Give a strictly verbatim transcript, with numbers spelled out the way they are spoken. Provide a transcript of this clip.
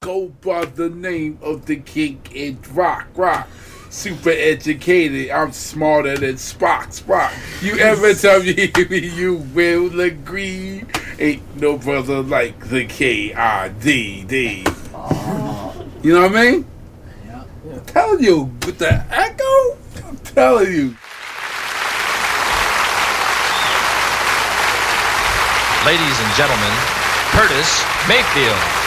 go by the name of the king in rock, rock. Super educated, I'm smarter than Spock, Spock. You ever tell me you will agree? Ain't no brother like the K I D D. You know what I mean? Yeah. I'm telling you, with the echo, I'm telling you. Ladies and gentlemen, Curtis Mayfield.